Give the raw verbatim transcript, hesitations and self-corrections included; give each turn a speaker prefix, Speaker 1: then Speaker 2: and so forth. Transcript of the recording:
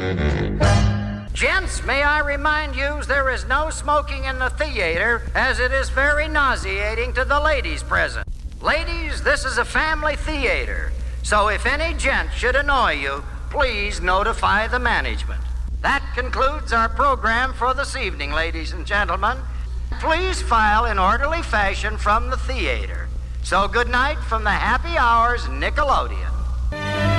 Speaker 1: Gents, may I remind you there is no smoking in the theater, as it is very nauseating to the ladies present. Ladies, this is a family theater, so if any gent should annoy you, please notify the management. That concludes our program for this evening, ladies and gentlemen. Please file in orderly fashion from the theater. So good night from the Happy Hours Nickelodeon.